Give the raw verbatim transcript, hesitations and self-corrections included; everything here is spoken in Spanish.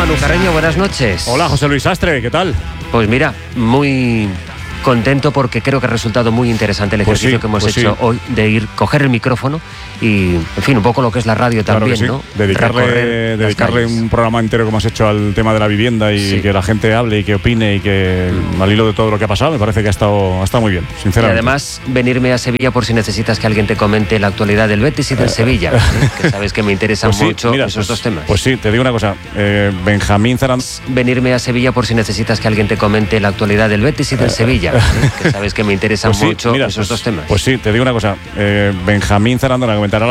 Manu Carreño, buenas noches. Hola, José Luis Astre, ¿qué tal? Pues mira, muy contento porque creo que ha resultado muy interesante el ejercicio pues sí, que hemos pues hecho sí. hoy de ir, coger el micrófono y, en fin, un poco lo que es la radio Claro también, que sí. ¿no? Dedicarle, Recorrer las dedicarle calles. un programa entero como has hecho al tema de la vivienda y Sí. que la gente hable y que opine y que mm. al hilo de todo lo que ha pasado, me parece que ha estado, ha estado muy bien, Y sinceramente. además venirme a Sevilla por si necesitas que alguien te comente la actualidad del Betis y del Sevilla, ¿eh? Que sabes que me interesan Pues sí, mucho mira, esos pues, dos temas. Pues sí, te digo una cosa, eh, Benjamín Zarandona. Venirme a Sevilla por si necesitas que alguien te comente la actualidad del Betis y del Sevilla, ¿eh? Que sabes que me interesan Pues sí, mucho mira, esos pues, dos temas. Pues sí, te digo una cosa, eh, Benjamín Zarandona comentará